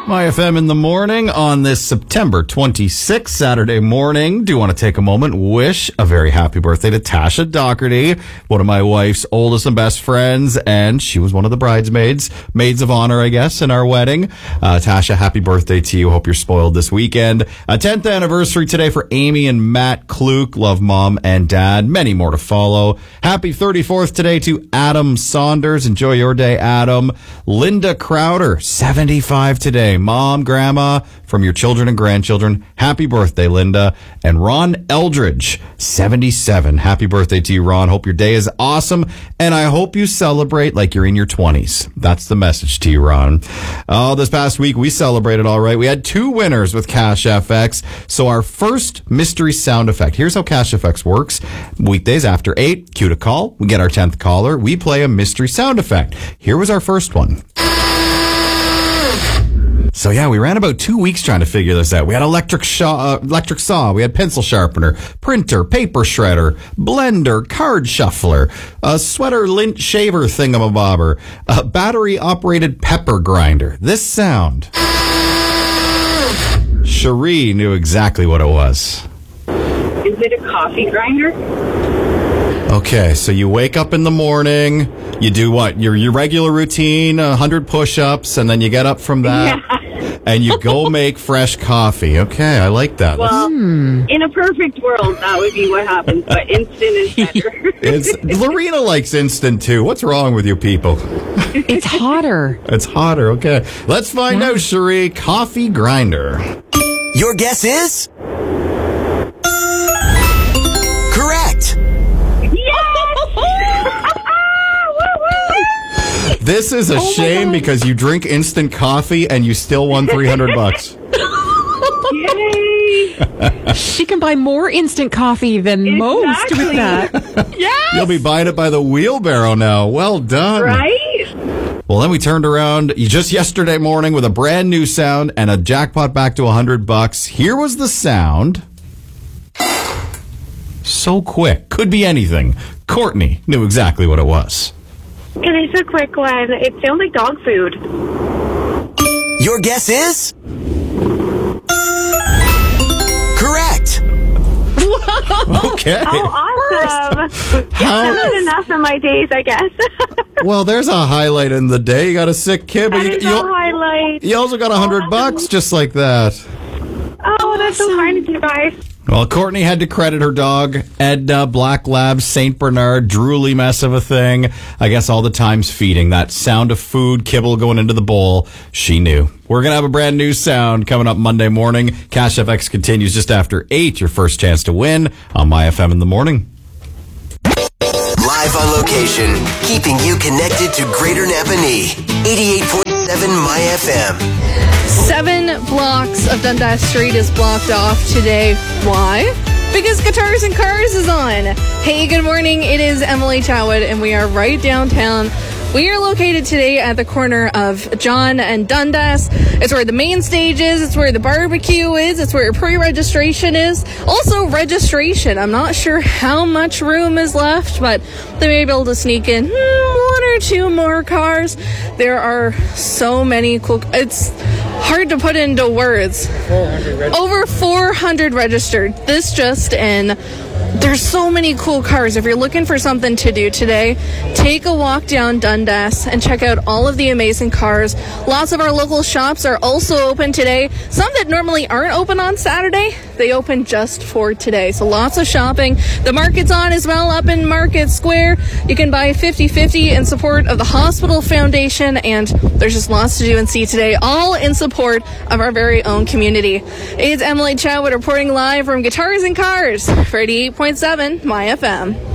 My FM in the morning on this September 26th, Saturday morning. Do want to take a moment, wish a very happy birthday to Tasha Doherty, one of my wife's oldest and best friends, and she was one of the bridesmaids, maids of honor, I guess, in our wedding. Tasha, happy birthday to you. Hope you're spoiled this weekend. 10th anniversary today for Amy and Matt Kluke. Love mom and dad. Many more to follow. Happy 34th today to Adam Saunders. Enjoy your day, Adam. Linda Crowder, 75 today. Mom, grandma, from your children and grandchildren. Happy birthday, Linda. And Ron Eldridge, 77. Happy birthday to you, Ron. Hope your day is awesome. And I hope you celebrate like you're in your 20s. That's the message to you, Ron. Oh, this past week, we celebrated all right. We had 2 winners with Cash FX. So our first mystery sound effect. Here's how Cash FX works. Weekdays after 8, cue to call. We get our 10th caller. We play a mystery sound effect. Here was our first one. So yeah, we ran about 2 weeks trying to figure this out. We had electric saw, we had pencil sharpener, printer, paper shredder, blender, card shuffler, a sweater lint shaver thingamabobber, a battery operated pepper grinder. This sound. Cherie knew exactly what it was. Is it a coffee grinder? Okay, so you wake up in the morning, you do what? Your regular routine, 100 push-ups, and then you get up from that, and you go make fresh coffee. Okay, I like that. Well, in a perfect world, that would be what happens, but instant is better. Lorena likes instant, too. What's wrong with you people? It's hotter. It's hotter, okay. Let's find out, Cherie. Coffee grinder. Your guess is? Correct. This is a shame because you drink instant coffee and you still won $300. Yay! She can buy more instant coffee than most with that. Yes! You'll be buying it by the wheelbarrow now. Well done. Right? Well, then we turned around just yesterday morning with a brand new sound and a jackpot back to $100. Here was the sound. So quick. Could be anything. Courtney knew exactly what it was. It is a quick one. It sounds like dog food. Your guess is? Correct. Okay. Oh, awesome. That's enough of my days, I guess. Well, there's a highlight in the day. You got a sick kid, but That is a highlight. you also got $100 just like that. Oh, that's so kind of you guys. Well, Courtney had to credit her dog, Edna, Black Lab, St. Bernard, drooly mess of a thing. I guess all the times feeding. That sound of food, kibble going into the bowl, she knew. We're going to have a brand new sound coming up Monday morning. Cash FX continues just after 8. Your first chance to win on My FM in the morning. Live on location, keeping you connected to Greater Napanee. 88.7 My FM. 7 blocks of Dundas Street is blocked off today. Why? Because Guitars and Cars is on. Hey, good morning. It is Emily Chowwood, and we are right downtown. We are located today at the corner of John and Dundas. It's where the main stage is. It's where the barbecue is. It's where pre-registration is. Also, registration. I'm not sure how much room is left, but they may be able to sneak in 1 or 2 more cars. There are so many cool... It's hard to put into words. Over 400 registered. This just in. There's so many cool cars. If you're looking for something to do today, take a walk down Dundas and check out all of the amazing cars. Lots of our local shops are also open today. Some that normally aren't open on Saturday, they open just for today. So lots of shopping. The market's on as well up in Market Square. You can buy 50/50 in support of the Hospital Foundation, and there's just lots to do and see today, all in support of our very own community. It's Emily Chowwood reporting live from Guitars and Cars for 88.7 My FM.